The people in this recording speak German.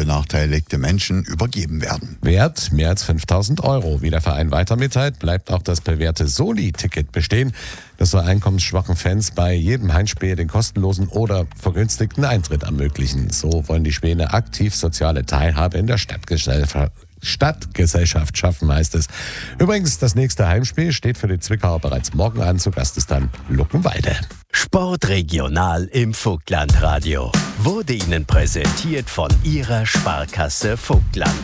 benachteiligte Menschen übergeben werden. Wert mehr als 5.000 €. Wie der Verein weiter mitteilt, bleibt auch das bewährte Soli-Ticket bestehen. Das soll einkommensschwachen Fans bei jedem Heimspiel den kostenlosen oder vergünstigten Eintritt ermöglichen. So wollen die Schwäne aktiv soziale Teilhabe in der Stadtgesellschaft schaffen, heißt es. Übrigens, das nächste Heimspiel steht für die Zwickauer bereits morgen an. Zu Gast ist dann Luckenwalde. Sportregional im Vogtlandradio wurde Ihnen präsentiert von Ihrer Sparkasse Vogtland.